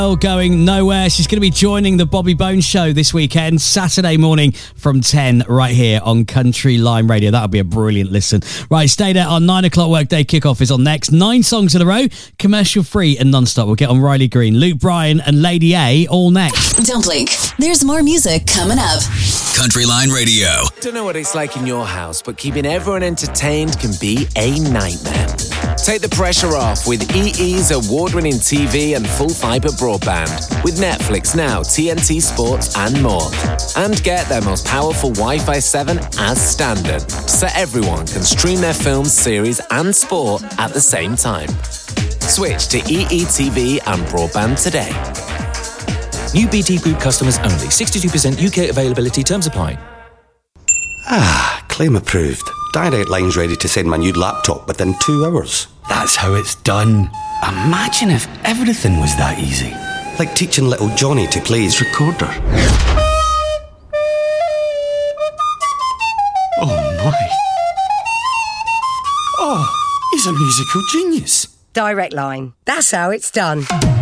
Going nowhere. She's going to be joining the Bobby Bones Show this weekend, Saturday morning from 10, right here on Country Line Radio. That'll be a brilliant listen. Right, stay there. Our 9 o'clock workday kickoff is on next. 9 songs in a row, commercial free and non-stop. We'll get on Riley Green, Luke Bryan and Lady A all next. Don't blink. There's more music coming up. Country Line Radio. Don't know what it's like in your house, but keeping everyone entertained can be a nightmare. Take the pressure off with EE's award-winning TV and full fibre broadband. With Netflix Now, TNT Sports and more. And get their most powerful Wi-Fi 7 as standard, so everyone can stream their films, series and sport at the same time. Switch to EE TV and broadband today. New BT Group customers only. 62% UK availability. Terms apply. Claim approved. Direct Line's ready to send my new laptop within 2 hours. That's how it's done. Imagine if everything was that easy. Like teaching little Johnny to play his recorder. Oh my. Oh, he's a musical genius. Direct Line. That's how it's done.